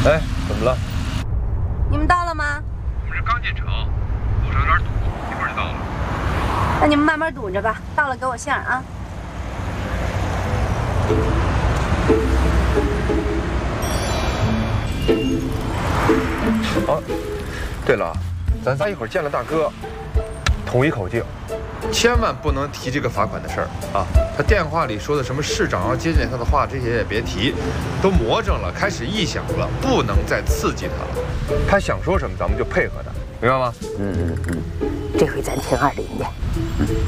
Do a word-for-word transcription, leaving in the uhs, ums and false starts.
哎，怎么了？ 你们到了吗？ 我们这刚进城，路上有点堵，一会儿就到了。 那你们慢慢堵着吧，到了给我信儿啊。 啊，对了，咱仨一会儿见了大哥，统一口径，千万不能提这个罚款的事儿啊！他电话里说的什么市长要接见他的话，这些也别提，都魔怔了，开始臆想了，不能再刺激他了。他想说什么，咱们就配合他，明白吗？ 嗯嗯嗯，这回咱听二林的。嗯。